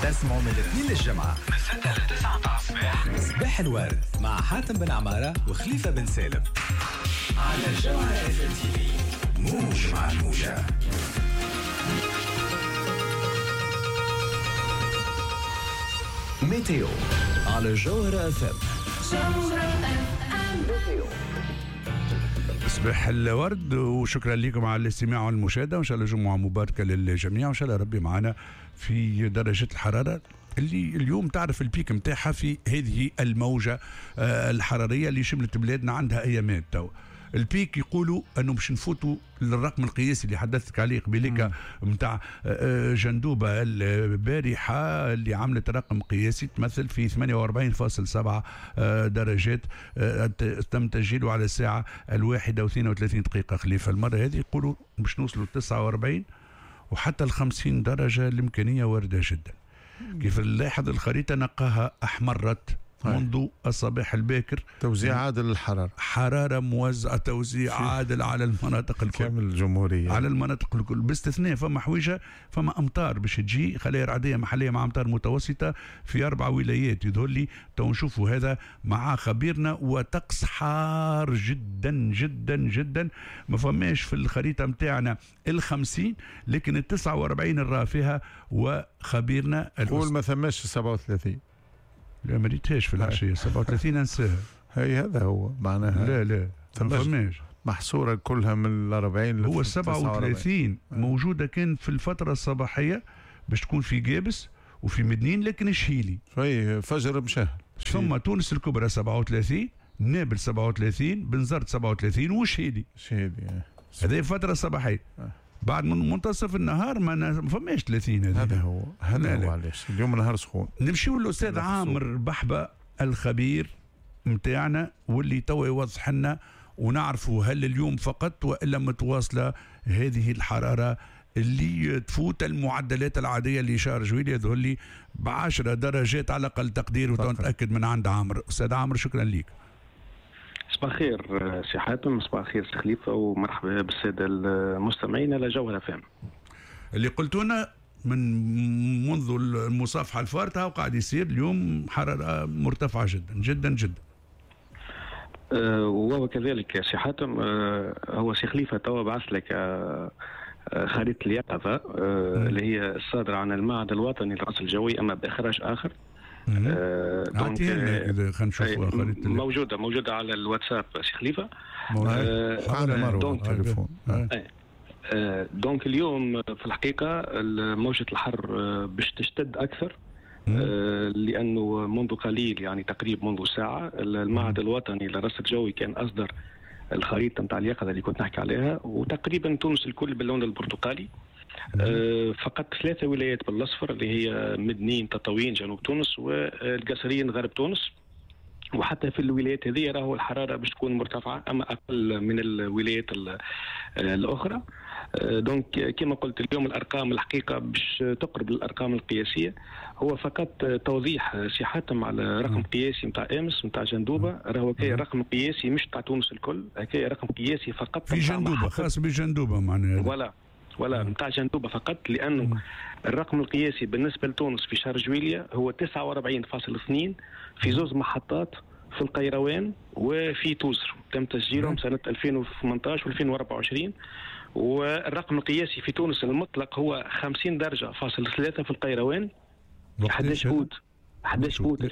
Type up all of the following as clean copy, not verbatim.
تسمعوا من الاثنين للجمعة من 6 ل 9 الصباح. صباح الورد مع حاتم بن عمارة وخليفة بن سالم على الجوهرة اف ام تي في. موج مع الموجة. ميتيو على الجوهرة اف ام. صباح الورد وشكرا لكم على الاستماع والمشاهدة، وإن شاء الله جمعة مباركة للجميع، وإن شاء الله ربي معنا في درجة الحرارة اللي اليوم تعرف البيك متاعها في هذه الموجة الحرارية اللي شملت بلادنا عندها أيامات. تو البيك يقولوا انه باش نفوتوا للرقم القياسي اللي حدثتك عليه قبيلك نتاع جندوبه البارحه اللي عملت رقم قياسي تمثل في 48.7 درجات، تم تسجيله على الساعه 1:32 خليفه. المره هذه يقولوا باش نوصلوا 49 وحتى 50 درجه، الامكانيه وارده جدا. كيف نلاحظ الخريطه نقاها احمرت منذ الصباح الباكر، توزيع عادل للحرارة، حرارة موزعة، توزيع عادل على المناطق الكل، كامل الجمهورية، على المناطق الكل باستثناء فما حويجة، فما أمطار باش تجي خلايا رعدية محلية مع أمطار متوسطة في 4 ولايات. يظهر لي تو نشوفوا هذا مع خبيرنا، وطقس حار جدا جدا جدا. ما فماش في الخريطة متاعنا 50 لكن 49 الرافعة، وخبيرنا قول ما ثماش 37. لا ما ريتهاش في العشية 37 انساها. هي هذا هو معناها. لا ما فماش محصورة كلها من 40 هو 37 موجودة كان في الفترة الصباحية باش تكون في جابس وفي مدنين، لكن الشيلي في فجر مشهل. ثم تونس الكبرى 37، نابل 37، بنزرت 37 وشهيدي. هذه فترة صباحية. بعد من منتصف النهار ما فماش 30. هذا هو علاش اليوم النهار سخون. نمشيو للأستاذ عامر بحبة الخبير متاعنا واللي توا يوضح لنا ونعرفوا هل اليوم فقط وإلا متواصلة هذه الحرارة اللي تفوت المعدلات العادية اللي شهر جويل. يظهر لي ب10 درجات على أقل تقدير، وتأكد من عند عامر. أستاذ عامر شكرا لك. صباح الخير سي حاتم، صباح الخير سي خليفة، ومرحبا بالسادة المستمعين على جوهرة فام. اللي قلتونا منذ المصافحة الفارطة وقاعد يصير اليوم حرارة مرتفعة جدا جدا جدا. وهو كذلك يا سي حاتم. هو سي خليفة توا بعث لك خريطة اليقظة اللي هي الصادرة عن المعهد الوطني للرصد الجوي أما بإخراج آخر. خلينا نشوفوا موجودة على الواتساب سي خليفة. دونك اليوم في الحقيقة موجة الحر باش تشتد أكثر، لأنه منذ قليل يعني تقريبا منذ ساعة المعهد الوطني للرصد الجوي كان أصدر الخريطة نتاع اليقظة اللي كنت نحكي عليها، وتقريبا تونس الكل باللون البرتقالي. فقط 3 ولايات بالاصفر اللي هي مدنين، تطاوين جنوب تونس، والقصرين غرب تونس. وحتى في الولايات هذه راهو الحراره باش تكون مرتفعه اما اقل من الولايات الاخرى. دونك كما قلت اليوم الارقام الحقيقه باش تقرب للارقام القياسيه. هو فقط توضيح سي حاتم على رقم قياسي نتاع امس نتاع جندوبه، راهو كاين رقم قياسي مش نتاع تونس الكل، كاين رقم قياسي فقط في جندوبه خاص بجندوبه معناها ولا نتاع جندوبه فقط، لانه الرقم القياسي بالنسبه لتونس في شهر جويلية هو 49.2 في 2 محطات في القيروان وفي توزر، تم تسجيلهم سنه 2018 و2024. والرقم القياسي في تونس المطلق هو 50 درجة فاصل 3 في القيروان 11 أوت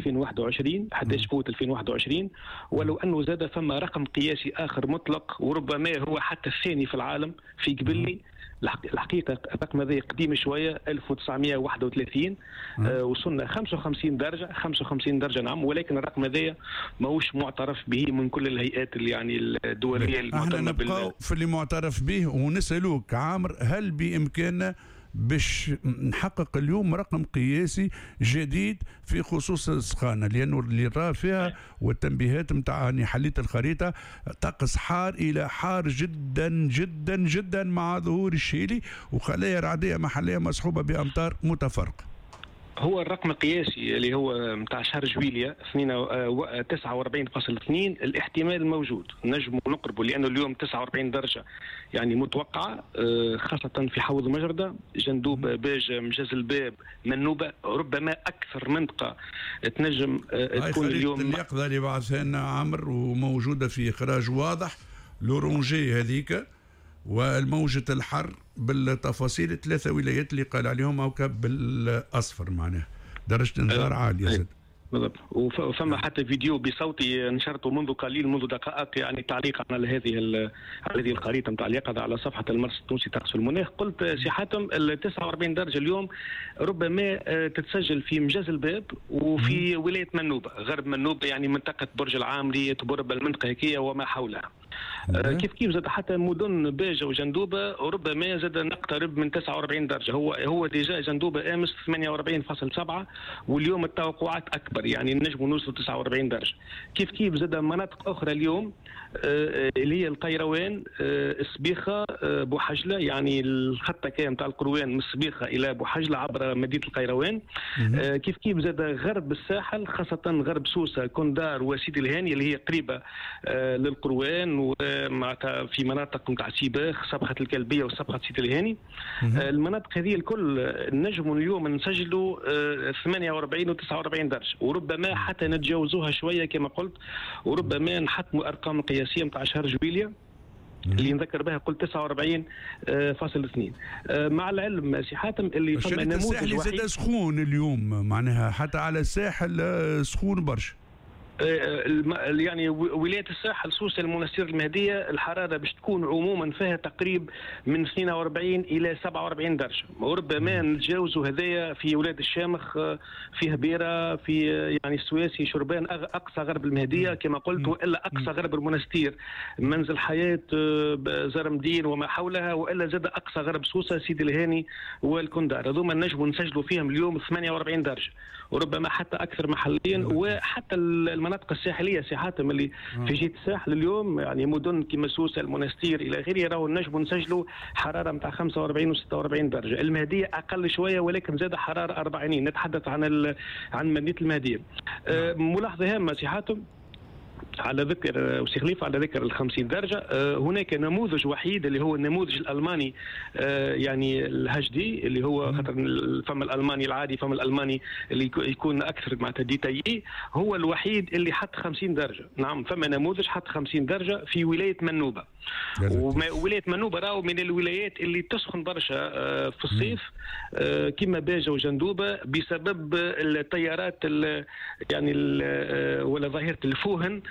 2021 ولو أنه زاد فما رقم قياسي آخر مطلق وربما هو حتى الثاني في العالم في قبلي. الحقيقة الرقم هذا قديم شوية 1931 وصلنا 55 درجة نعم، ولكن الرقم هذا ماهوش معترف به من كل الهيئات اللي يعني الدولية المعترفة. احنا نبقاو في اللي معترف به ونسألوك عامر هل بإمكاننا باش نحقق اليوم رقم قياسي جديد في خصوص السخانة، لأنه اللي راه فيها والتنبيهات متاع حليت الخريطة طقس حار إلى حار جدا جدا جدا مع ظهور الشيلي وخلايا رعدية محلية مصحوبة بأمطار متفرقة. هو الرقم القياسي اللي هو نتاع شهر جويليا 49.2 الاحتمال موجود، نجم نقربوا لانه اليوم 49 درجه يعني متوقعه، خاصه في حوض مجرده، جندوبه، باجه، مجاز الباب، منوبه، ربما اكثر منطقه تنجم تكون اليوم. اليقظه اللي بعثها لنا عمرو وموجوده في اخراج واضح، لورونجي هذيك والموجة الحر بالتفاصيل، 3 ولايات اللي قال عليهم هكا بالاصفر، معناها درجه انذار عاليه. بالضبط. وفما حتى فيديو بصوتي نشرته منذ قليل، منذ دقائق، يعني تعليقا على هذه الخريطه نتاع اليقظه على صفحه المرصد التونسي طقس المناخ. قلت سي حاتم ال 49 درجه اليوم ربما تتسجل في مجاز الباب وفي ولايه منوبه، غرب منوبه، يعني منطقه برج العامري، تبرب المنطقه هيكيه وما حولها. كيف زاد حتى مدن باجه وجندوبه ربما زاد نقترب من 49 درجه. هو ديجا جندوبه امس 48.7 واليوم التوقعات اكبر، يعني نجموا نوصلوا 49 درجه. كيف زاد مناطق اخرى اليوم اللي هي القيروان، السبيخه، بوحجله، يعني الخط كامل تاع القروان من السبيخه الى بوحجله عبر مدينه القيروان. كيف زاد غرب الساحل، خاصه غرب سوسه، كوندار وسيدي الهاني اللي هي قريبه للقروان، ومعناتها في مناطق نتاع سيباخ، صبخه الكلبيه وصبخه سيدي الهاني. المناطق هذه الكل نجموا اليوم نسجلوا 48 و49 درجه، وربما حتى نتجاوزوها شويه كما قلت، وربما نحطموا ارقام قياسيه نتاع شهر جويليا اللي نذكر بها قلت 49.2. مع العلم سي حاتم اللي فما نموذج الساحل زاد سخون اليوم، معناها حتى على الساحل سخون برشا. يعني ولايه الساحل سوسه المنستير المهديه الحراره باش تكون عموما فيها تقريب من 42 الى 47 درجه، وربما نتجاوزوا هذايا في ولايه الشامخ، في هبيره، في يعني السواسي، شربان، اقصى غرب المهديه كما قلت، والا اقصى غرب المنستير، منزل حياه، زرمدين وما حولها، والا زاد اقصى غرب سوسه، سيدي الهاني والكندار. هذوما نجموا نسجلوا فيهم اليوم 48 درجه، وربما حتى اكثر محليا. وحتى المناطق الساحليه سي حاتم اللي في جهه الساحل اليوم، يعني مدن كما سوسه، المنستير الى اخره، راهو نجموا نسجلوا حراره نتاع 45 و46 درجه. المهديه اقل شويه ولكن زاد حراره 40. نتحدث عن مدينه المهديه. ملاحظه هامه سي حاتم على ذكر وسي خليفه، على ذكر ال 50 درجه، هناك نموذج وحيد اللي هو النموذج الالماني، يعني الاتش دي، اللي هو خاطر فما الالماني العادي، فما الالماني اللي يكون اكثر معناتها ديتايي، هو الوحيد اللي حط 50 درجه. نعم فما نموذج حط 50 درجه في ولايه منوبه. وولايه منوبه راهو من الولايات اللي تسخن برشا في الصيف، كما باجه وجندوبه، بسبب التيارات يعني ولا ظاهره الفوهن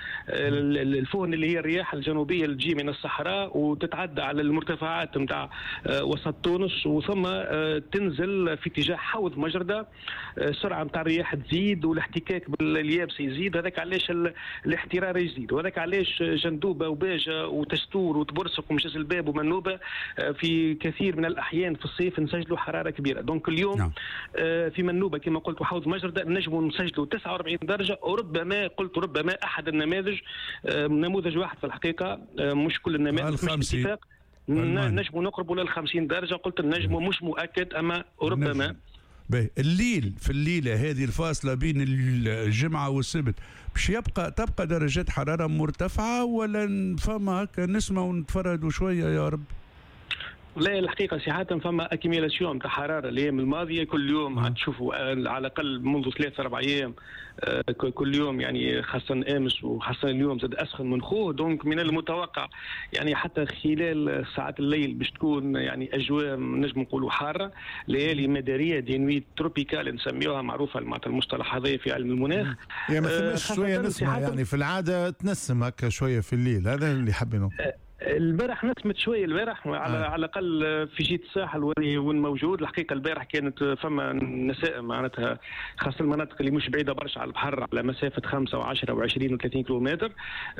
اللي هي الرياح الجنوبيه اللي تجي من الصحراء وتتعدى على المرتفعات نتاع وسط تونس، وثم تنزل في اتجاه حوض مجرده، السرعه نتاع الرياح تزيد والاحتكاك باليابسه يزيد، هذاك علاش الاحترار يزيد، وهذاك علاش جندوبه وباجه وتستور وتبرسق ومجاز الباب ومنوبه في كثير من الاحيان في الصيف نسجلوا حراره كبيره. دونك اليوم في منوبه كما قلت وحوض مجرده نجموا نسجلوا 49 درجه، وربما قلت ربما احد النماذج، نموذج واحد في الحقيقه، مش كل النماذج مش اتفاق، نجموا نقربوا لل 50 درجه. قلت النجم مش مؤكد، اما ربما الليل في الليله هذه الفاصله بين الجمعه والسبت باش تبقى درجات حراره مرتفعه، ولا فما هكا نسمع ونتفردوا شويه يا رب؟ لا الحقيقه سي حاتم فما اكيميلاسيون تاع حراره الايام الماضيه، كل يوم تشوفوا على الاقل منذ 3-4 ايام كل يوم، يعني خاصه امس وخاصه اليوم زاد اسخن من خوه. دونك من المتوقع يعني حتى خلال ساعات الليل باش تكون يعني اجواء نجم نقولوا حاره، ليالي مداريه، دي نويت تروبيكال نسميوها، معروفه معناتها المصطلح هذا في علم المناخ. يعني ما ثماش شويه نسمع، يعني في العاده تنسم هكا شويه في الليل، هذا اللي حابينه. البارح نسمت شويه البارح على الاقل في جهه الساحل وين موجود. الحقيقه البارح كانت فما نسائم معناتها، خاصه المناطق اللي مش بعيده برشا على البحر، على مسافه 5 و10 و20 و30 كيلومتر.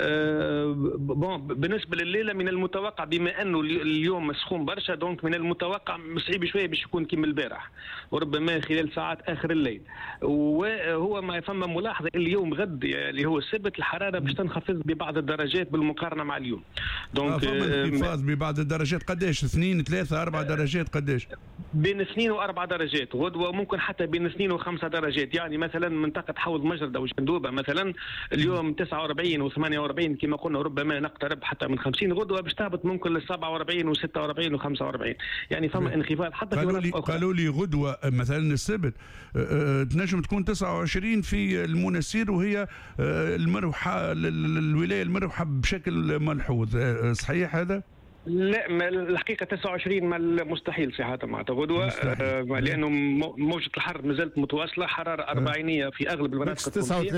بالنسبه لليله من المتوقع، بما انه اليوم سخون برشا، دونك من المتوقع صعيب شويه باش يكون كيما البارح، وربما خلال ساعات اخر الليل. وهو ما فما ملاحظه اليوم غد اللي هو السبت، الحراره باش تنخفض ببعض الدرجات بالمقارنه مع اليوم. دونك دونك فما انخفاض ببعض الدرجات قداش 2 3 4 درجات قداش؟ بين 2 و4 درجات غدوه، ممكن حتى بين 2 و5 درجات. يعني مثلا منطقه حوض مجردة وجندوبه مثلا اليوم 49 و48 كما قلنا، ربما نقترب حتى من 50. غدوه باش تهبط ممكن ل 47 و46 و45. يعني فما انخفاض حتى قالوا لي غدوه مثلا السبت تنجم تكون 29 في المنسير، وهي المروحه الولايه المروحه بشكل ملحوظ، صحيح هذا؟ لا الحقيقه 29 مستحيل صحه معناتها غدوه، لانه موجه الحر مازالت متواصله، حراره 40 في اغلب المناطق.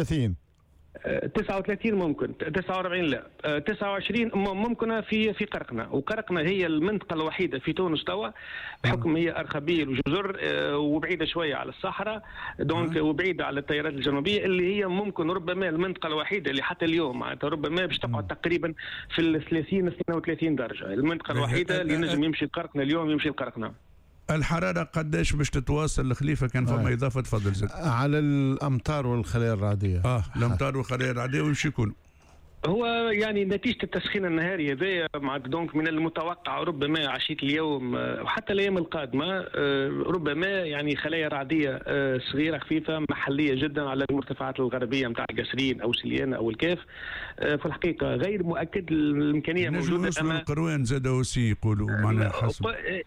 39 ممكن، 49 لا، 29 ممكن في قرقنة. وقرقنة هي المنطقة الوحيدة في تونس توا بحكم هي أرخبيل وجزر وبعيدة شوية على الصحراء، دونك وبعيدة على التيارات الجنوبية، اللي هي ممكن ربما المنطقة الوحيدة اللي حتى اليوم معناتها ربما باش تقعد تقريبا في ال 30 32 درجة. المنطقة الوحيدة اللي نجم يمشي القرقنة اليوم يمشي القرقنة. الحرارة قداش باش تتواصل الخليفة؟ كان فما إضافة تفضل زاد على الأمطار والخلايا الرعدية. الأمطار والخلايا الرعدية وش يكونوا؟ هو يعني نتيجة التسخين النهاري هذا مع دونك من المتوقع ربما عشية اليوم وحتى الأيام القادمة ربما يعني خلايا رعدية صغيرة خفيفة محلية جدا على المرتفعات الغربية نتاع القصرين أو سليانة أو الكاف. في الحقيقة غير مؤكد الإمكانية موجودة. نجم القروان زادوا وسي يقولوا معناها حسب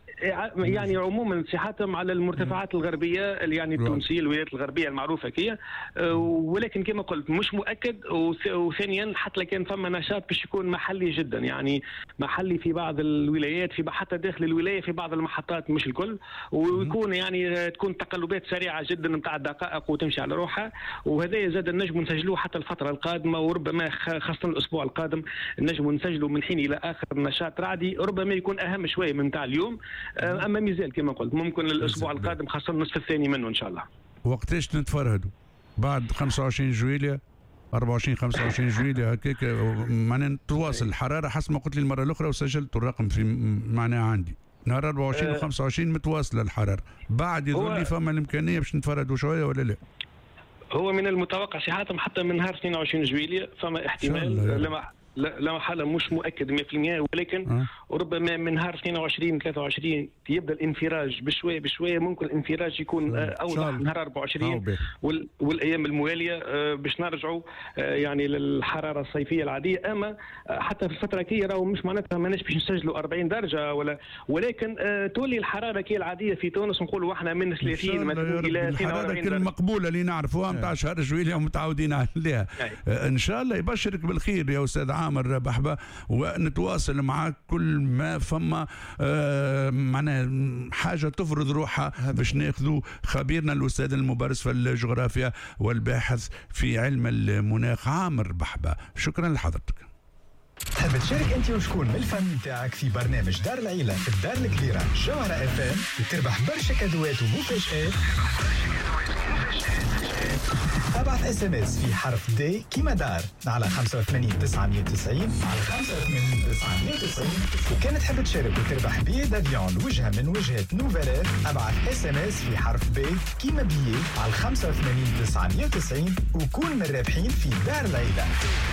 يعني عموما صحتهم على المرتفعات الغربية يعني التونسية الولايات الغربية المعروفة كي، ولكن كما قلت مش مؤكد. وثانيا حتى كان فما نشاط باش يكون محلي جدا، يعني محلي في بعض الولايات، في حتى داخل الولايه في بعض المحطات مش الكل، ويكون يعني تكون تقلبات سريعه جدا نتاع الدقائق وتمشي على روحها. وهذا زاد النجم نسجلوه حتى الفتره القادمه، وربما خاصه الاسبوع القادم النجم نسجلوا من حين الى اخر نشاط رعدي ربما يكون اهم شويه من تاع اليوم. اما مازال كما قلت ممكن الاسبوع القادم خاصه النصف الثاني منه ان شاء الله. وقتاش نتفرهدوا؟ بعد 25 جويلية 24 25 جويلية هكاك معناها تواصل الحراره حسب ما قلت لي المره الاخرى وسجلت الرقم في معناها عندي نهار 24 و 25 متواصله الحراره. بعد يظهر لي فما الامكانيه باش نتفردوا شويه ولا لا؟ هو من المتوقع صحتهم حتى من نهار 22 جويلية فما احتمال لا محالة مش مؤكد 100%، ولكن ربما من نهار 22 23 يبدا الانفراج بشويه ممكن الانفراج يكون اوضح نهار 24 والايام المواليه باش نرجعوا يعني للحراره الصيفيه العاديه. اما حتى في الفتره كي راهو مش معناتها ماناش باش نسجلوا 40 درجه ولكن تولي الحراره كي العاديه في تونس نقولوا احنا من 30 مثلا الى 42 درجه المقبوله اللي نعرفوها نتاع شهر جويلية ومتعودين عليها. ان شاء الله يبشرك بالخير يا استاذ عامر بحبة، ونتواصل معك كل ما فما معنا حاجة تفرض روحها باش ناخذوا خبيرنا الأستاذ المبارز في الجغرافيا والباحث في علم المناخ عامر بحبة. شكرا لحضرتك. تحب تشارك انت وشكون من الفن تاعك في برنامج دار العيلة في الدار الكبيرة جوهرة اف ام وتربح برشا كادوات ومفاجآت. ابعث اس ام اس في حرف دي كيما دار على 85 990 على 85 990. وكان تحب تشارك وتربح بيه دافيون لوجهه من وجهات نوفيلير ابعث اس ام اس في حرف بي كيما بيه على 85 990 وكون من الرابحين في دار العيلة.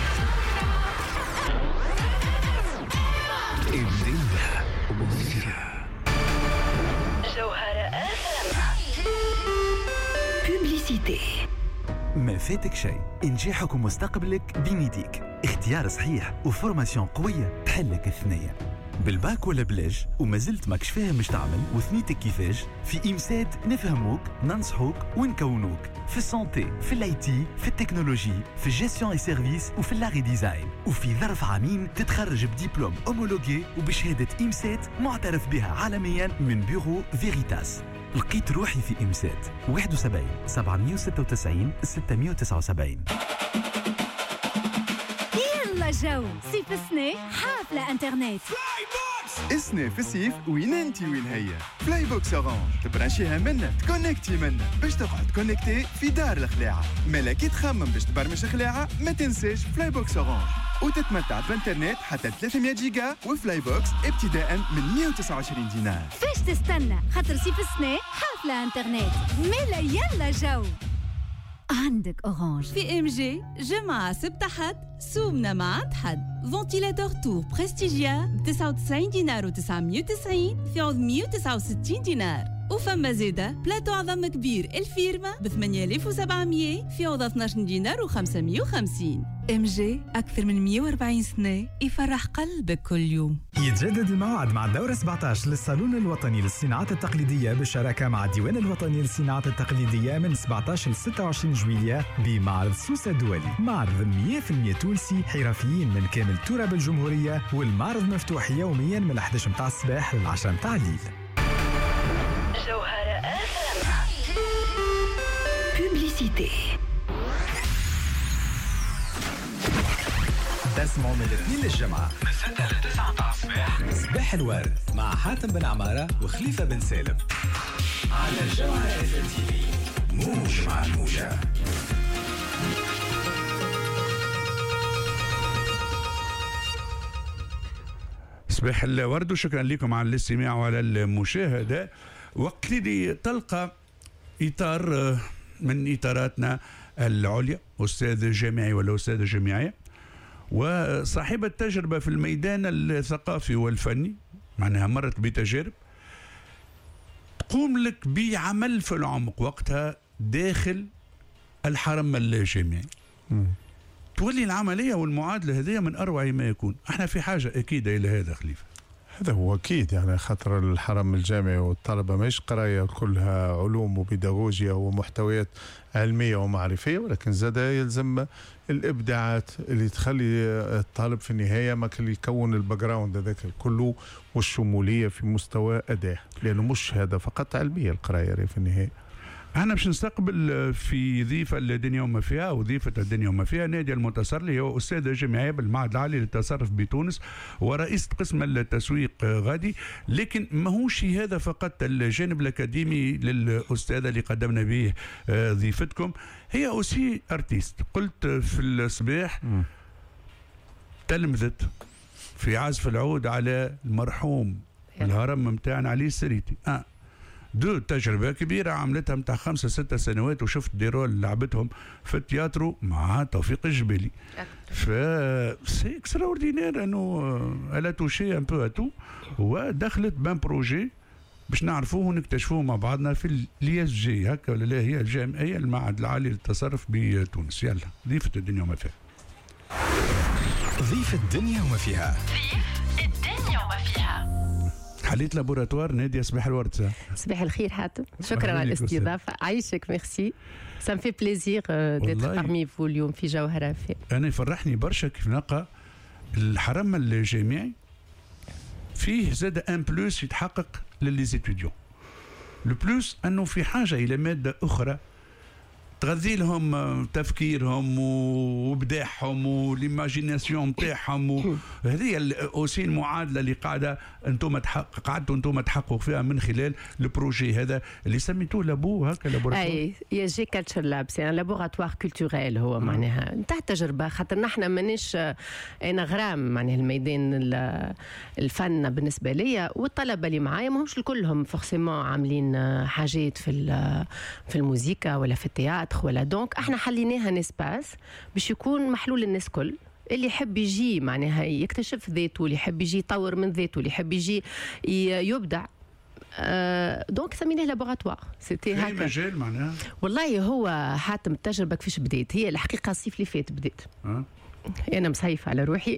إبداع ومبدع. جوهرة بوبليسيتي. ما فاتك شيء، نجاحك ومستقبلك بين يديك، اختيار صحيح وفورماسيون قوية تحلك الثنية. بالباك ولا بلاج وما زلت ماكش فاهم مش تعمل وثنيتك كيفاش؟ في إمساد نفهموك ننصحوك ونكونوك في السانتي، في الاي تي، في التكنولوجي، في الجيستيون اي سيرفيس وفي اللاغي ديزاين. وفي ظرف عامين تتخرج بدبلوم اومولوجي وبشهادة إمساد معترف بها عالميا من بيرو فيريتاس. لقيت روحي في إمساد 71 796 679. يلا جو صيف السنة حافلة انترنت. السنة في الصيف وين انتي وين هي؟ فلاي بوكس اورانج تبرانشيها منا تكونكتي منا باش تقعد كونكتي في دار الخلاعة. مالا كي تخمم باش تبرمج خلاعة ما تنساش فلاي بوكس اورانج وتتمتع بانترنت حتى 300 جيجا وفلاي بوكس ابتداء من 129 دينار. فاش تستنى خاطر صيف السنة حافلة انترنت. مالا يلا جو. عندك أورانج. في ام جي جمعة سبت حد سومنا ما عند حد. فونتيلاتور تور بريستيجيا ب 99 دينار و990 في عوض 169 دينار. وفما زيادة بلاتو عظم كبير الفيرما ب 8700 في عوض 12 دينار و550. ام جي أكثر من 140 سنة يفرح قلبك كل يوم. يتجدد الموعد مع الدورة 17 للصالون الوطني للصناعات التقليدية بالشراكة مع الديوان الوطني للصناعات التقليدية من 17 ل 26 جويلية بمعرض سوسة الدولي. معرض 100% تونسي، حرفيين من كامل تراب الجمهورية، والمعرض مفتوح يوميا من 11 متاع الصباح لل 10 متاع الليل. جوهرة بوبليسيتي. تسمعوا من الاثنين للجمعة من 6 ل 9 متاع الصباح. صباح الورد مع حاتم بن عمارة وخليفة بن سالم على جوهرة تي في. موج مع الموجة. صباح الورد وشكرا لكم على الاستماع وعلى المشاهدة. وقت لي تلقى إطار من إطاراتنا العليا، أستاذ جامعي ولا أستاذة جامعية وصاحبة تجربة في الميدان الثقافي والفني، معناها مرت بتجارب تقوم لك بعمل في العمق وقتها داخل الحرم الجامعي. تولي العملية والمعادلة هذه من أروع ما يكون. احنا في حاجة أكيدة إلى هذا خليفة. هذا هو أكيد، يعني خاطر الحرم الجامعي والطلبة ماهيش قراية كلها علوم وبيداغوجيا ومحتويات علمية ومعرفية، ولكن زاد يلزم الإبداعات اللي تخلي الطالب في النهاية ما اللي يكون الباك جراوند هذاك كله والشمولية في مستوى أداء، لأنه مش هذا فقط علمية القراية في النهاية. احنا باش نستقبل في ضيفة الدنيا وما فيها وضيفة الدنيا وما فيها نادية المتصرلي، هو أستاذ جامعية بالمعهد العالي للتصرف بتونس ورئيس قسم التسويق غادي. لكن ماهوش هذا فقط الجانب الأكاديمي للأستاذة اللي قدمنا به ضيفتكم، هي أوسي أرتيست. قلت في الصباح تلمذت في عزف العود على المرحوم الهرم متاعنا علي السريتي. دو تجربة كبيرة عملتها متاع 5-6 سنوات، وشفت دي رول لعبتهم في التياترو مع توفيق الجبالي. ف سي اكستراوردينير انه الا توشي ان بو اتو، ودخلت بان بروجي باش نعرفوه ونكتشفوه مع بعضنا في الياس جي هكا ولا لا، هي الجامعية المعهد العالي للتصرف بتونس. يلا ضيفة الدنيا وما فيها. ضيف الدنيا وما فيها. ضيف الدنيا وما فيها. حليت لابوراتوار نادية. صباح الورد. صباح الخير حاتم، شكرا على الاستضافة. عايشك، ميرسي. سام في بليزير ديتر بارمي فو اليوم في جوهرة. أنا يفرحني برشا كيف نلقى الحرم الجامعي فيه زاد ان بلوس يتحقق لليزيتيديون. لو بلوس أنه في حاجة إلى مادة أخرى تغذي لهم تفكيرهم وابداعهم والايماجيناسيون نتاعهم، وهذه اوسي المعادله اللي قعدتوا انتم تحققوا فيها من خلال البروجي هذا اللي سميتوه لابو هكا لابوراتوار. اي يا جي كالتشر لاب، سي ان لابوراتوار كولتوريل. هو معناها نتاع تجربه، خاطر نحن مانيش انا غرام معناها الميدان الفن بالنسبه ليا، والطلبه اللي معايا ماهمش كلهم فورسيمون عاملين حاجات في الموسيقى ولا في التياتر ولا. دونك احنا حليناها نسباس باش يكون محلول الناس كل اللي يحب يجي معناها يكتشف ذاته، اللي يحب يجي يطور من ذاته، اللي يحب يجي يبدع. دونك سميناه لابوراتوار. سيتي هكا مجال معناها. والله هو حاتم التجربه كيفاش بدات، هي الحقيقه الصيف اللي فات بدات. انا مصيفه على روحي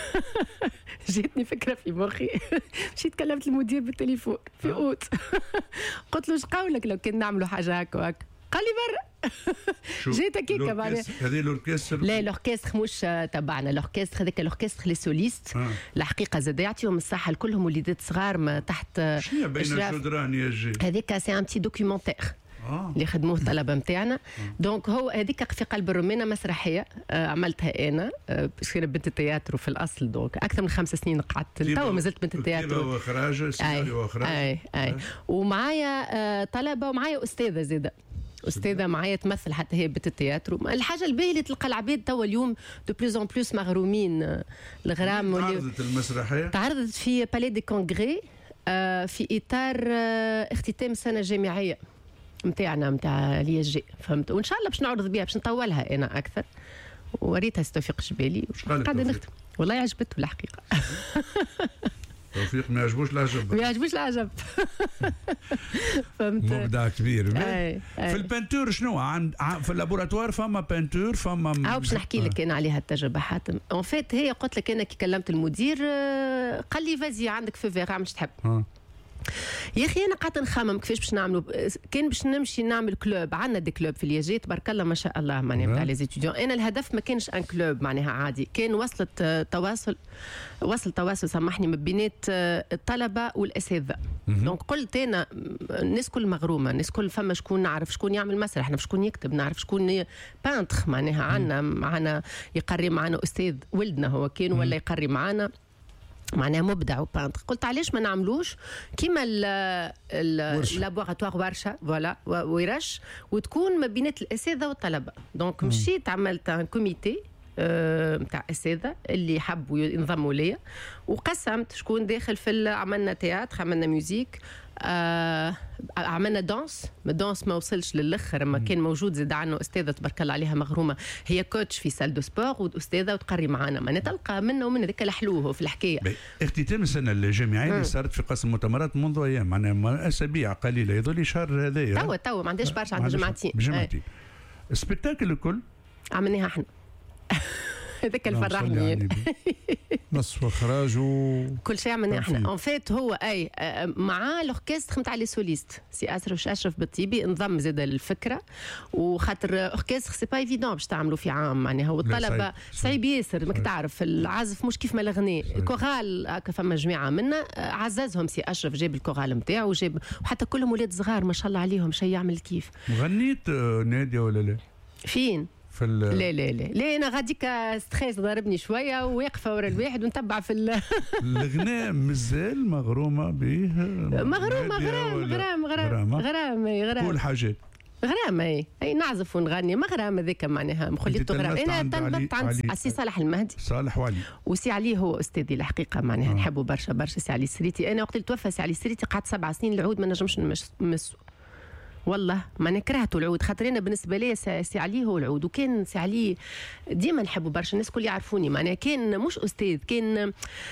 جاتني فكره في مخي مشيت كلمت المدير بالتليفون في اوت قلت له ايش قولك لو كان نعملوا حاجه هكا وهكا، قال لي برا. جيت هكاك معناها. هذه الاوركستر؟ لا الاوركستر مش تبعنا، الاوركستر هذاك الاوركستر لي سوليست. الحقيقه زاد يعطيهم الصحه الكلهم وليدات صغار تحت شنو بين الجدران يا جي. هذيك سي ان بتي دوكيومونتير اللي خدموه الطلبه نتاعنا. دونك هو هذيك في قلب الرومانه مسرحيه عملتها انا باسكو انا بنت التياترو في الاصل. دونك اكثر من 5 سنين قعدت توا مازلت بنت التياترو واخراج سيناريو واخراج. اي ومعايا طلبه ومعايا استاذه زاده، استاذه معايا تمثل حتى هي بنت التياترو. الحاجه الباهيه اللي تلقى العباد توا اليوم دو بلوز ان بلوس مغرومين الغرام. تعرضت المسرحيه؟ تعرضت في بالي دي كونغري في اطار اختتام سنه جامعيه نتاعنا نتاع الياجي فهمت. وان شاء الله باش نعرض بها باش نطولها انا اكثر. وريتها توفيق جبالي قاعده نخدم والله عجبته الحقيقه. توفيق ما يعجبوش العجب. ما يعجبوش العجب. فهمت. مبدع كبير. أي. في البانتور شنو في اللابوراتوار فما بانتور فما باش نحكي لك انا عليها التجربه حاتم. اون فيت هي قلت لك انا كي كلمت المدير قال لي فازي عندك في فيغ عمل تحب. يا اخي انا قاعده نخمم كيفاش باش نعملوا. كان باش نمشي نعمل كلوب. عندنا دي كلوب في الياجي تبارك الله ما شاء الله معناها نتاع لي زيتيديون. انا الهدف ما كانش ان كلوب معناها عادي. كان وصل تواصل سامحني ما بينات الطلبه والاساتذه. دونك قلت انا الناس كل مغرومه الناس كل فما شكون نعرف شكون يعمل مسرح نعرف شكون يكتب نعرف شكون بانتخ معناها عندنا يقري معنا استاذ ولدنا هو كان ولا يقري معنا معناها مبدع وبانتر. قلت علاش ما نعملوش كيما اللابوراتوار ورشه فوالا ورش وتكون ما بينات الاساتذه والطلبه. دونك مشيت عملت ان كوميتي نتاع اساتذه اللي حبوا ينضموا ليا وقسمت شكون داخل في عملنا تياتر عملنا ميوزيك عملنا دانس ما وصلش للاخر ما كان موجود زاد عنه استاذه تبارك الله عليها مغرومه هي كوتش في سال دو سبور واستاذه وتقري معنا ما تلقى منا ومن ذاك الحلو في الحكايه. اختتام السنه الجامعيه اللي صارت في قسم المؤتمرات منذ ايام معناها اسابيع قليله يظل شهر هذايا توا ما عندهاش برشا عند جمعتين السبيكتاكل الكل عملناها احنا. هذاك اللي فرحني يعني. نص واخراج كل شيء عملناه احنا. اون فيت هو اي مع الاوركستر نتاع لي سوليست سي اشرف بالطيبي انضم زاد الفكره وخاطر اوركستر سي با ايفيدون باش تعملوا في عام معناها والطلبه صعيب ياسر ماك تعرف العازف مش كيف ما الاغنيه الكورال هكا فما جماعه منا عززهم سي اشرف جاب الكورال نتاعو وجاب وحتى كلهم ولاد صغار ما شاء الله عليهم شيء يعمل كيف. غنيت ناديه ولا لا؟ فين؟ لا انا غاديك ستريس ضربني شويه وواقفه ورا الواحد ونتبع في الغناء مازال مغرومه به غرام كل حاجات غرام اي نعزف ونغني مغرام هذاك معناها مخليته غرام. انا تنبت عند السي صالح المهدي صالح وعلي وسي علي هو استاذي الحقيقه معناها نحبه برشا سي علي السريتي. انا وقت اللي توفى سي علي السريتي قعدت 7 سنين العود ما نجمش نمسه والله ما نكرهته العود خاطر انا بالنسبه لي سي علي هو العود. وكان سي علي ديما نحبه برشا الناس كل يعرفوني معناها كان مش استاذ كان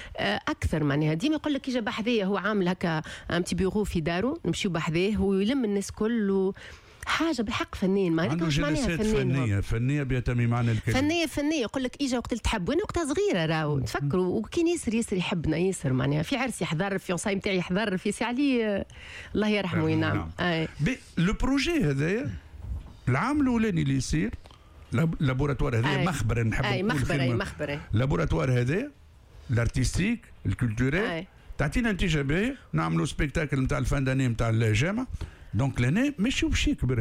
اكثر معناها ديما يقول لك يجي بحذايا هو عامل هكا امتي بيرو في داره نمشيو بحذاه ويلم الناس كل حاجه بالحق فنان ما عنده جلسات فنيه بيتمي معنى الكلمه فنيه يقول لك اجا وقت اللي تحب وانا وقتها صغيره راهو تفكروا وكان ياسر يحبنا ياسر معناها في عرسي يحضر في عصاي نتاعي يحضر في سي علي الله يرحمه وينعم. لو بروجي هذايا العام الاولاني اللي يصير لابوراتوار هذايا مخبره نحب نقول مخبره لابوراتوار هذايا الارتستيك الكولتوريل تعطينا نتيجه باهيه نعملوا سبيكتاكل نتاع الفان داني نتاع الجامعه. دونك لهنا ماشي باش يكبر.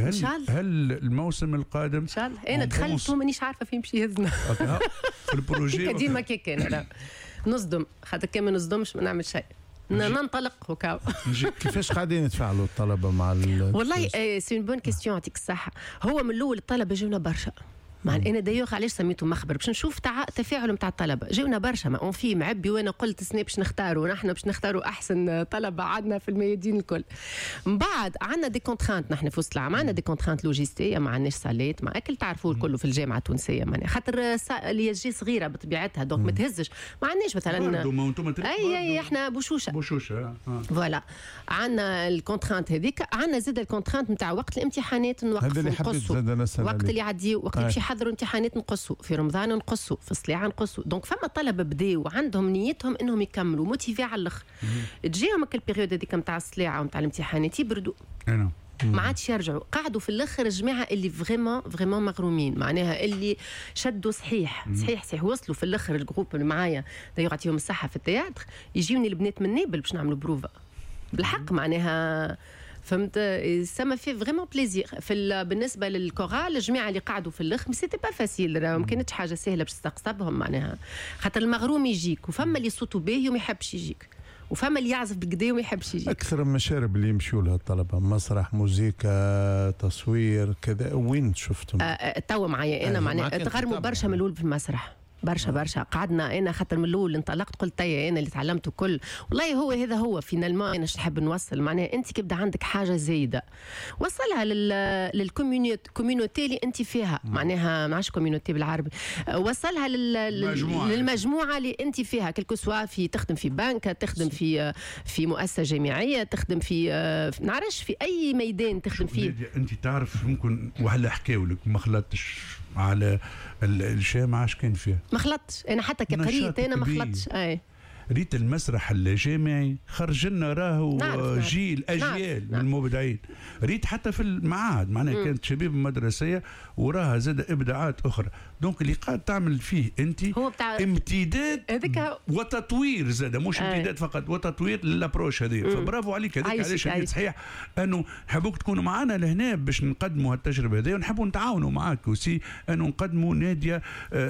هل الموسم القادم ان شاء الله انا دخلت ومانيش عارفه فين باش يهزنا في البروجي ديما كيك انا نصدم خاطر كان ما نصدمش ما نعمل شيء ننطلق وكاو. كيفاش قاعدين يتفاعلوا الطلبه مع والله سي اون بون كيستيون يعطيك الصحه. هو من الاول الطلبه جاونا برشا انا دايوغ علاش سميته مخبر باش نشوف تفاعل نتاع الطلبه جاونا برشا ما اون في معبي وانا قلت سنة باش نختاروا نحن باش نختاروا احسن طلبه عندنا في الميادين الكل. من بعد عندنا دي كونترانت نحن في وسط العام عندنا دي كونترانت لوجيستيه ما عندناش صالات ما اكل تعرفوه الكل في الجامعه التونسيه معناها خاطر الياجي صغيره بطبيعتها دونك ما تهزش ما عندناش مثلا اي احنا بوشوشه فوالا عندنا الكونترانت هذيك عندنا زاد الكونترانت نتاع وقت الامتحانات نوقفوا نقصوا وقت اللي يعدي وقت اللي يحضروا امتحانات نقصوا في رمضان نقصوا في الصليعه نقصوا. دونك فما طلبه بداوا عندهم نيتهم انهم يكملوا موتيفي على الاخر تجيهم البيريود هذيك نتاع الصليعه ونتاع الامتحانات يبردوا ما عادش يرجعوا قعدوا في الاخر الجماعه اللي فريمون مغرومين معناها اللي شدوا صحيح وصلوا في الاخر الجروب اللي معايا يعطيهم الصحه في التياتر يجيوني البنات من نابل باش نعملوا بروفا بالحق معناها فهمت سما في فريمون بليزير بالنسبه للكورال الجماعه اللي قعدوا في الاخر سيتي با فاسيل ما كانتش حاجه سهله باش تستقطبهم معناها خاطر المغروم يجيك وفما اللي صوته باهي وما يحبش يجيك وفما اللي يعزف بالكدا وما يحبش يجيك. اكثر المشارب اللي يمشوا لها الطلبه مسرح موسيقى تصوير كذا وين شفتهم؟ توا معايا انا معناها تغرموا برشا من الاول في المسرح برشا قعدنا انا خاطر من الاول انطلقت قلت انا اللي تعلمته كل والله هذا هو فينالمون. انا نحب نوصل معناها انت كيبدا عندك حاجه زايده وصلها للكوميونيتي اللي انت فيها، معناها ما عادش كوميونيتي بالعربي، وصلها للمجموعه اللي انت فيها، كلكو سوا في تخدم في بنك، تخدم في مؤسسه جامعيه، تخدم في نعرفش في اي ميدان تخدم فيه. انت تعرف ممكن وهلا حكاوا لك ما خلطتش على الجامعه اش كان فيها؟ ما خلطتش انا حتى كقريت انا ما خلطتش. ريت المسرح الجامعي خرج لنا راهو جيل اجيال من المبدعين. ريت حتى في المعاهد معناها كانت شباب مدرسيه وراها زاد ابداعات اخرى. دونك اللي قاعد تعمل فيه انت امتداد وتطوير زاد، مش امتداد فقط وتطوير للابروش هذه. فبرافو عليك، هذاك علاش صحيح انه حبوك تكونوا معنا لهنا باش نقدموا هالتجربه هذه ونحبوا نتعاونوا معاك وسي انه نقدموا ناديه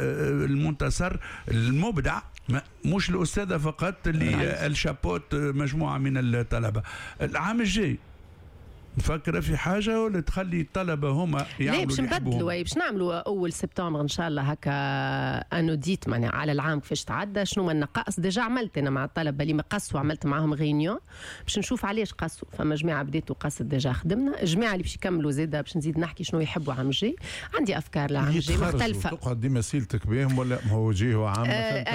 المنتصر المبدع، مش الأستاذة فقط اللي الشابوت مجموعة من الطلبة. العام الجاي نفكر في حاجة ولا تخلي الطلبة هما يعملوا باش نبدلوا باش نعملوا أول سبتمبر إن شاء الله هكا أنوديت معناها على العام كيفاش تعدى، شنو ما النقائص. ديجا عملت أنا مع الطلبة اللي ما قصوا، عملت معاهم غينيون باش نشوف علاش قصوا. فما جماعة بديتوا قصت ديجا خدمنا، جماعة اللي باش يكملوا زاده باش نزيد نحكي شنو يحبوا عام الجاي. عندي أفكار لعام الجاي مختلفة. تقعد ديما سيلتك بهم ولا هو وجيه عام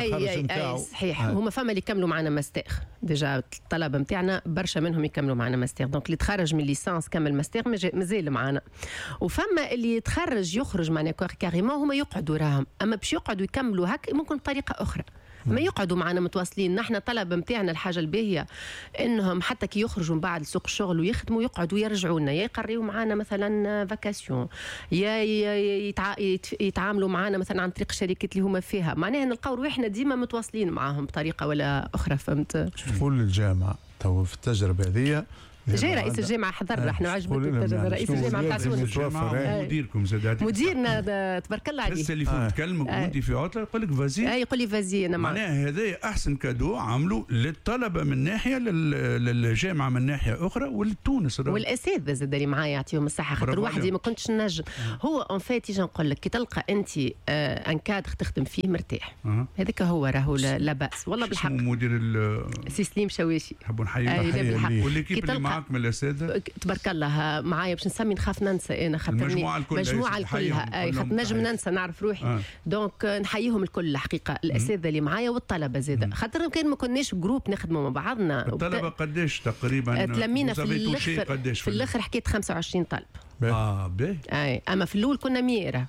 أي صحيح. هما فما اللي يكملوا معنا ماستر ديجا، الطلبة نتاعنا برشا منهم يكملوا معنا ماستر، دونك اللي تخرج من ليسانس كمل ماستر مازال معنا. وفما اللي يتخرج يخرج معنا كاريمون هما يقعدوا راهم، اما باش يقعدوا يكملوا هكا ممكن بطريقه اخرى، ما يقعدوا معنا متواصلين. نحن طلبه نتاعنا الحاجه الباهيه انهم حتى كي يخرجوا من بعد سوق الشغل ويخدموا يقعدوا يرجعوا لنا، يا يقريوا معنا مثلا فاكاسيون، يا يتعاملوا معنا مثلا عن طريق الشركات اللي هما فيها، معناها نلقاو روحنا ديما متواصلين معاهم بطريقه ولا اخرى. فهمت؟ تقول للجامعه تو في التجربه هذه جاي رئيس الجامعه حضر، احنا عجبته التجربه. رئيس الجامعه قالوا مديركم زاد مديرنا تبارك الله عليه. بس التليفون تكلمك وانت في عطله يقول لك فازي، يقول لي فازي. انا معناها هذا احسن كادو عملوا للطلبه من ناحيه، للجامعه من ناحيه اخرى، ولتونس والاساتذه زاد اللي معايا يعطيهم الصحه، خاطر وحدي ما كنتش نجم. هو اون فيت يجي نقول لك كي تلقى انت ان كادر تخدم فيه مرتاح، هذاك هو راهو لا باس والله بالحق. مدير سي سليم شواشي، نحبوا نحييه والكيب اللي معاك من الاساتذه تبارك الله معايا. باش نسمي نخاف ننسى انا، خاطر المجموعه كلها خاطر نجم ننسى نعرف روحي. دونك نحييهم الكل الحقيقه، الاساتذه اللي معايا والطلبه زاد، خاطر كان ما كناش جروب نخدموا مع بعضنا. الطلبه قداش تقريبا تلمينا في الاخر حكيت 25 طالب. باهي اما في الاول كنا 100.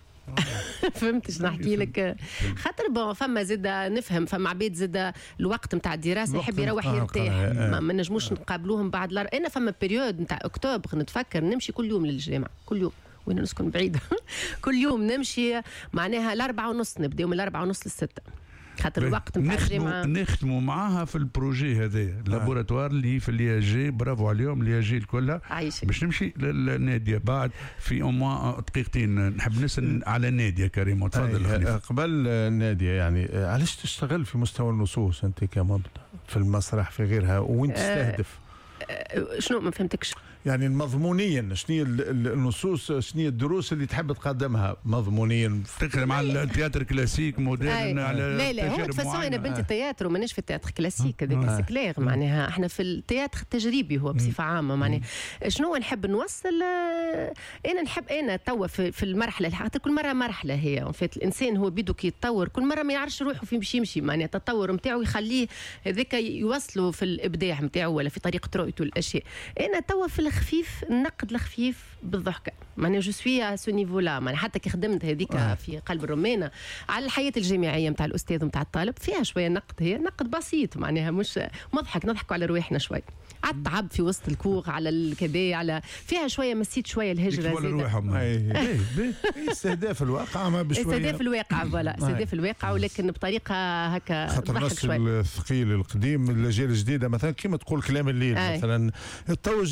فهمتش نحكي لك، خاطر فما زاد نفهم، فما عباد زاد الوقت نتاع الدراسه يحب يروح يرتاح، ما نجموش نقابلوهم بعد انا فما بيريود نتاع اكتوبر نتفكر نمشي كل يوم للجامعه، كل يوم وين نسكن بعيده كل يوم نمشي معناها 4:30 نبداو من 4:30 ل6، خاطر الوقت نتاع الجامعه نخدموا معاها في البروجي هذا لابوراتوار اللي في الياجي. برافو عليهم الياجي الكلها باش نمشي للناديه بعد في أموا دقيقتين. نحب نسال على الناديه كريم، تفضل. قبل الناديه يعني علاش تشتغل في مستوى النصوص انت كمبدع في المسرح في غيرها، وين تستهدف؟ شنو ما فهمتكش يعني مضمونيا شنو النصوص، شنو الدروس اللي تحب تقدمها مضمونيا؟ تتكلم على التياتر كلاسيك مودرن على لا هو تفاصيل انا بنت التياتر ومانيش في التياتر كلاسيك، هذاك سكلير معناها احنا في التياتر التجريبي هو بصفه عامه. معناها شنو نحب نوصل؟ انا نحب توا في المرحله حتى كل مره مرحله هي فات الانسان هو بيدو كي يتطور كل مره ما يعرفش روحه فين باش يمشي، معناها التطور نتاعو يخليه هذاك يوصله في الابداع نتاعو ولا في طريقه رؤيته الاشياء. انا توا في الخفيف النقد الخفيف بالضحكه، معناها جو سوي سو نيفو لا، معناها حتى كي خدمت هذيك في قلب الرمانه على الحياه الجامعيه نتاع الاستاذ ونتاع الطالب فيها شويه نقد، هي نقد بسيط معناها مش نضحكوا على رواحنا شوي على التعب في وسط الكور على الكذا، على فيها شويه مسيت شويه الهجره زياده. استهداف الواقع ما بشويه، استهداف الواقع ولا استهداف الواقع، ولكن بطريقه هكا خاطر الناس الثقيل القديم الاجيال الجديده مثلا كيما تقول كلام الليل مثلا، تو الجيل الجديد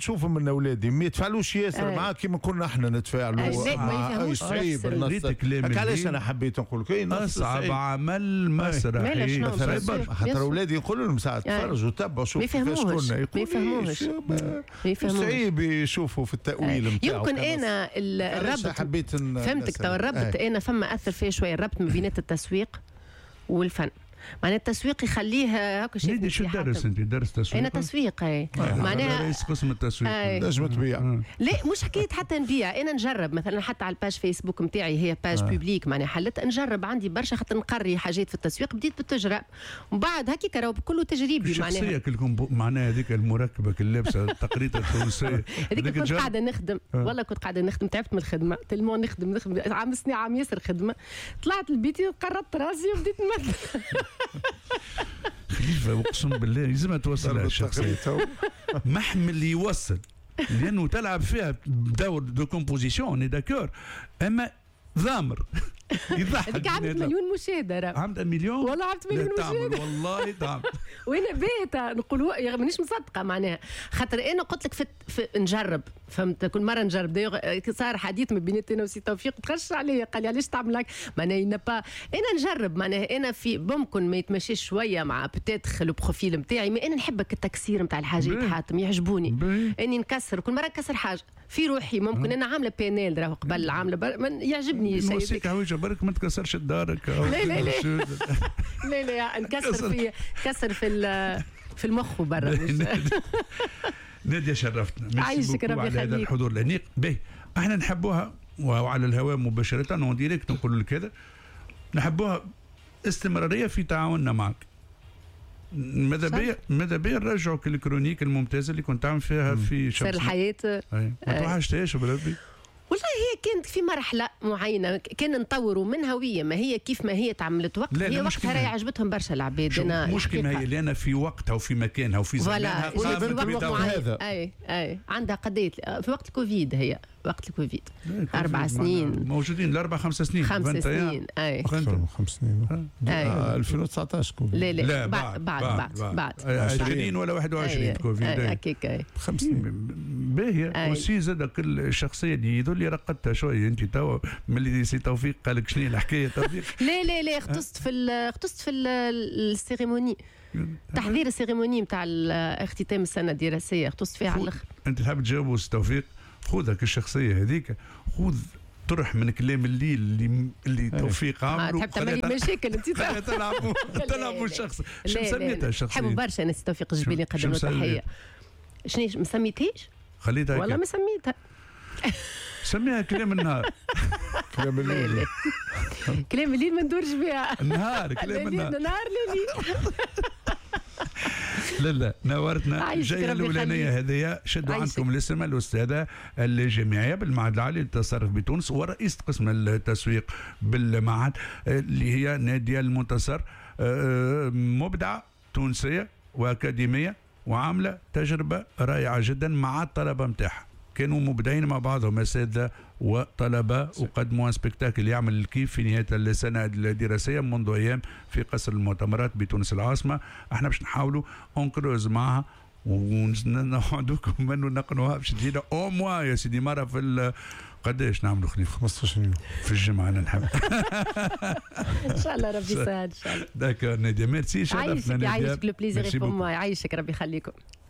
نشوفهم من اولادي ما يتفاعلوش ياسر معاه كيما كنا احنا نتفاعلوا. صعيب علاش انا حبيت نقول لك اصعب عمل مسرحي مثلا خاطر اولادي يقولوا لهم ساعه تفرجوا تبعوا شوفوا كيفاش كنا ما يفهموش صعيب يشوفوا في التاويل نتاعو. يمكن انا الربط حبيت فهمتك. تو الربط انا فما اثر فيه شويه الربط ما بين التسويق والفن. معناها التسويق يخليه هكا شيء. نيدي شو درس انت؟ درس تسويق؟ انا تسويق معناها رئيس قسم التسويق. نجم تبيع؟ لا مش حكايه حتى نبيع. انا نجرب مثلا حتى على الباج فيسبوك نتاعي هي باج بوبليك معناها حلت نجرب عندي برشا خاطر نقري حاجات في التسويق بديت بالتجربه ومن بعد هكيك راهو كله تجريبي معناها. الشخصيه كلكم معناها هذيك المركبه اللابسه التقريطه التونسيه هذيك كنت قاعده نخدم والله كنت قاعده نخدم تعبت من الخدمه تلمون نخدم عام سنه عام ياسر خدمه طلعت لبيتي وقربت راسي وبديت نمثل. خليفه اقسم بالله لازم توصل الشخصيه محمل يوصل لانه تلعب فيها بدور دو كومبوزيسيون داكور اما ضامر يضحك. هذيك عملت مليون مشاهده. عملت مليون والله عملت مليون مشاهده والله تعمل. وانا باهته نقولوا مانيش مصدقه معناها خاطر انا قلت لك في نجرب فهمت كل مره نجرب. صار حديث ما بيناتي انا وسي توفيق تخش عليا قال لي علاش تعمل هكا معناها انا نجرب معناها انا في ممكن ما يتمشيش شويه مع بتاتخ لو بروفيل نتاعي مي انا نحبك التكسير نتاع الحاجات حاتم يعجبوني اني نكسر كل مره نكسر حاجه في روحي ممكن انا عامله بانيل راهو قبل عامله يعجبني شيء برك ما تكسرش دارك. لا لا لا لا نكسر في المخ وبرا. نادية شرفتنا. عايشك ربي يخليك. هذا الحضور الانيق باهي احنا نحبوها وعلى الهواء مباشرة وديريكت نقول لك كذا نحبوها استمرارية في تعاوننا معك. ماذا بيا نرجعوا الكرونيك الممتازة اللي كنت عامل فيها في سر الحياة. ما توحشتهاش بربي. والله هي كانت في مرحلة معينة كان نطوروا منها وهي ما هي كيف ما هي تعملت وقت هي وقتها راهي عجبتهم برشا العباد. أنا مش كما هي لأن في وقتها وفي مكانها وفي زمانها في وقت معين. أي عندها قضية في وقت الكوفيد هي وقت الكوفيد 4 سنين موجودين الأربع 5 سنين 5 سنين أي 5 سنين 2019 كوفيد. لا بعد 20 ولا 21 كوفيد هكاك 5 سنين باهية. وسي زاد كل الشخصية دي يدل رقدتها شوية أنت توا ملي سي توفيق قال لك شنو الحكاية توفيق. لا اختصت في السيريموني تحضير السيريموني نتاع اختتام السنة الدراسية اختصت فيها على الآخر. أنت تحب تجاوب توفيق خذك الشخصية هذيك خذ طرح من كلام الليل اللي توفيق عملوا تحب تعملي مشاكل انت تلعبوا الشخص. شو سميتها الشخصية؟ حبوا برشا ناس توفيق الجبيلي قدموا تحية. شنو ما سميتهاش؟ خليتها والله ما سميتها. سميها كلام النهار. كلام الليل. كلام الليل ما ندورش بها. النهار كلام النهار. ليلي. لا نورتنا. جايه الاولانيه هذه شدوا عندكم الاسم الاستاذه الجامعيه بالمعهد العالي للتصرف بتونس ورئيسه قسم التسويق بالمعهد اللي هي ناديه المنتصر مبدعه تونسيه واكاديميه وعامله تجربه رائعه جدا مع الطلبه نتاعها. كانوا مبدعين مع بعضهم اساتذه وطلبه وقدموا سبيكتاكل يعمل الكيف في نهايه السنه الدراسيه منذ ايام في قصر المؤتمرات بتونس العاصمه. احنا باش نحاولوا اونكروز معها ونوعدوكم انه نقنوها باش تجينا او موا يا سيدي مره في قداش نعملوا خليفه 15 يوم في الجمعه انا نحب. ان شاء الله ربي يسهل ان شاء الله. داكور ناديه ميرسي شرفتنا ناديه. عايشك لو بليزير بور موا يعيشك ربي يخليكم.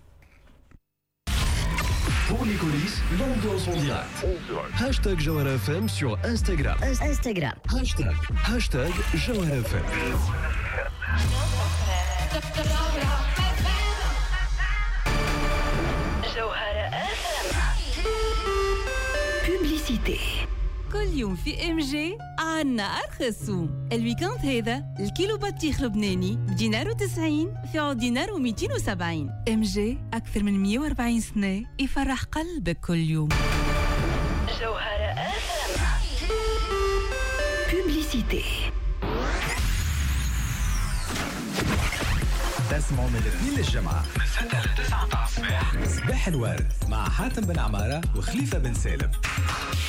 Pour les coulisses, l'ambiance en direct. Hashtag Jawhara FM sur Instagram. Hashtag Jawhara FM. Publicité. كل يوم في ام جي عنا ارخص سوم. الويكاند هذا الكيلو بطيخ لبناني بدينار و90 في عود دينار و270. ام جي اكثر من 140 سنه يفرح قلبك كل يوم. جوهرة بوبليسيتي. تسمعوا من الاثنين للجمعة من 6 ل 9 تاع الصباح صباح الورد مع حاتم بن عمارة وخليفة بن سالم.